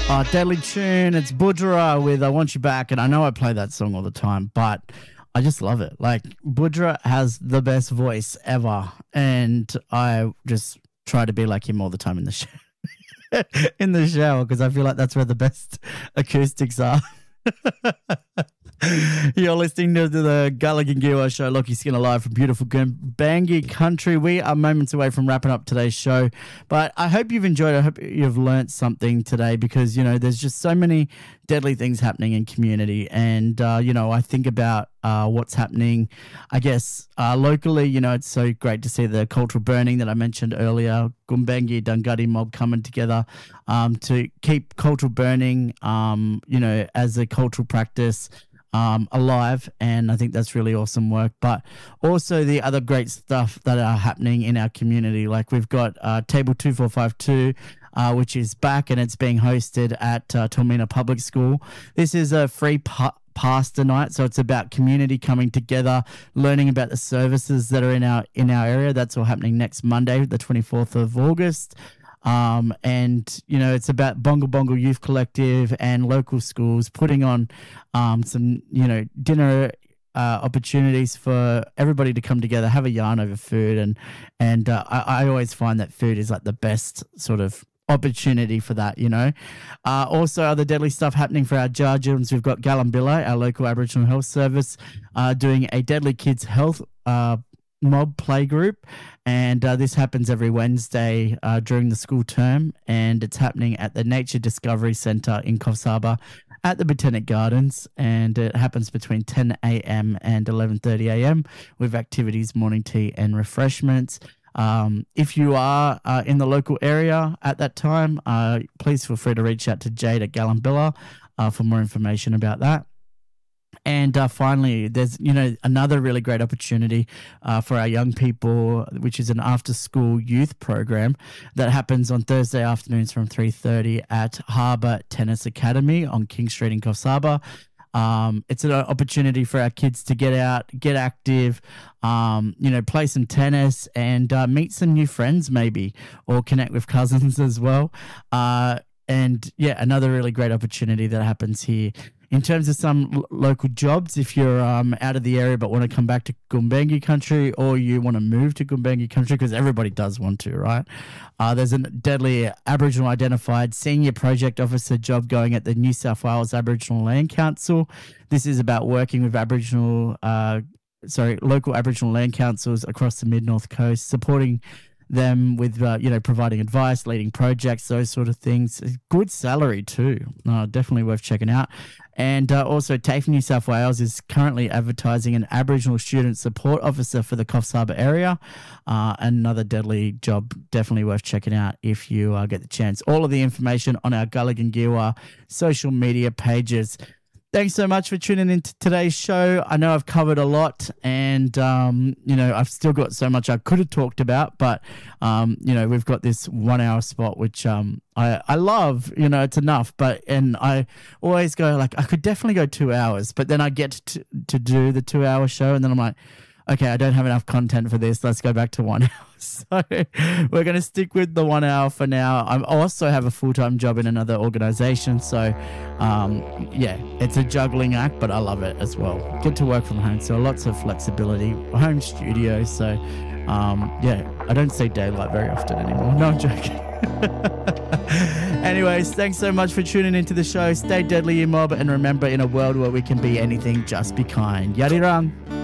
Oh, deadly tune. It's Budra with I Want You Back. And I know I play that song all the time, but I just love it. Like, Budra has the best voice ever. And I just try to be like him all the time in the shower. In the shower, because I feel like that's where the best acoustics are. You're listening to the Gulligan Giwa show, Lockie Skinner live from beautiful Gumbaynggirr country. We are moments away from wrapping up today's show, but I hope you've enjoyed it. I hope you've learnt something today because, you know, there's just so many deadly things happening in community. And, you know, I think about what's happening, I guess, locally. You know, it's so great to see the cultural burning that I mentioned earlier, Gumbaynggirr Dunghutti mob coming together to keep cultural burning, you know, as a cultural practice alive, and I think that's really awesome work. But also the other great stuff that are happening in our community, like we've got Table 2452, which is back and it's being hosted at Tormina Public School. This is a free pastor night, so it's about community coming together, learning about the services that are in our area. That's all happening next Monday, the 24th of August. And, you know, it's about Bongo Bongo Youth Collective and local schools putting on some, you know, dinner opportunities for everybody to come together, have a yarn over food. And I always find that food is like the best sort of opportunity for that, you know. Also, other deadly stuff happening for our Jarjums. We've got Galambilla, our local Aboriginal health service, doing a Deadly Kids Health mob play group, and this happens every Wednesday during the school term, and it's happening at the Nature Discovery Centre in Coffs Harbour at the Botanic Gardens, and it happens between 10 a.m. and 11:30 a.m. with activities, morning tea and refreshments. If you are in the local area at that time, please feel free to reach out to Jade at Galambilla for more information about that. And finally, there's, you know, another really great opportunity for our young people, which is an after-school youth program that happens on Thursday afternoons from 3:30 at Harbour Tennis Academy on King Street in Coffs Harbour. It's an opportunity for our kids to get out, get active, you know, play some tennis and meet some new friends maybe, or connect with cousins as well. And yeah, another really great opportunity that happens here. In terms of some local jobs, if you're out of the area but want to come back to Gumbaynggirr country, or you want to move to Gumbaynggirr country, because everybody does want to, right? There's a deadly Aboriginal identified senior project officer job going at the New South Wales Aboriginal Land Council. This is about working with local Aboriginal land councils across the mid-north coast, supporting them with, you know, providing advice, leading projects, those sort of things. Good salary too. Definitely worth checking out. And also, TAFE New South Wales is currently advertising an Aboriginal student support officer for the Coffs Harbour area. Another deadly job, definitely worth checking out if you get the chance. All of the information on our Gulligan Giwa social media pages. Thanks so much for tuning into today's show. I know I've covered a lot, and, you know, I've still got so much I could have talked about, but, you know, we've got this 1 hour spot, which I love, you know, it's enough, and I always go like, I could definitely go 2 hours, but then I get to do the 2 hour show, and then I'm like, okay, I don't have enough content for this. Let's go back to 1 hour. So we're going to stick with the 1 hour for now. I also have a full-time job in another organization. So, yeah, it's a juggling act, but I love it as well. Get to work from home. So lots of flexibility. Home studio. So, yeah, I don't see daylight very often anymore. No, I'm joking. Anyways, thanks so much for tuning into the show. Stay deadly, you mob. And remember, in a world where we can be anything, just be kind. Yadirang.